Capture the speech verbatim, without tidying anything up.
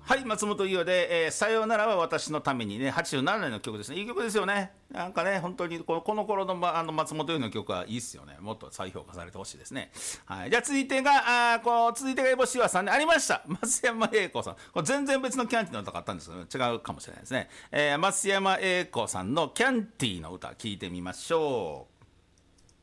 はい、松本伊代で、えー、さようならは私のためにね、はちじゅうななねんの曲ですね。いい曲ですよね。なんかね、本当にこのこの頃の、ま、あの松本伊代の曲はいいっすよね。もっと再評価されてほしいですね。はい、じゃあ続いてが、あこう続いてがエボシワさんでありました。松山英子さん。これ全然別のキャンティの歌があったんですけど、違うかもしれないですね。えー、松山英子さんのキャンティの歌、聞いてみましょう。